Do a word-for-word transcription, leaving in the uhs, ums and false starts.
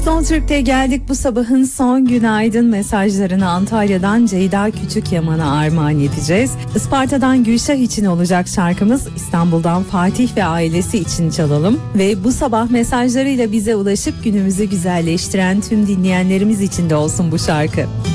Son Türk'te geldik, bu sabahın son günaydın mesajlarını Antalya'dan Ceyda Küçükyaman'a armağan edeceğiz. Isparta'dan Gülşah için olacak şarkımız, İstanbul'dan Fatih ve ailesi için çalalım. Ve bu sabah mesajlarıyla bize ulaşıp günümüzü güzelleştiren tüm dinleyenlerimiz için de olsun bu şarkı.